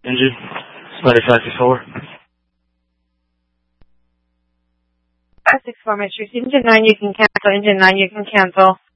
Engine, Spider 564. 564, Matrix. Engine 9, you can cancel. Engine 9, you can cancel.